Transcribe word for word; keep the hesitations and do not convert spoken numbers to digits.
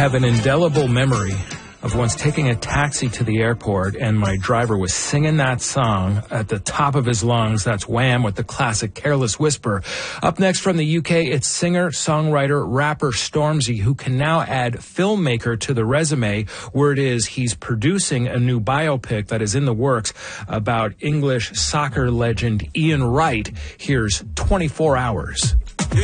have an indelible memory of once taking a taxi to the airport and my driver was singing that song at the top of his lungs. That's Wham! With the classic Careless Whisper. Up next from the U K, it's singer, songwriter, rapper Stormzy, who can now add filmmaker to the resume. Word is he's producing a new biopic that is in the works about English soccer legend Ian Wright. Here's twenty-four hours.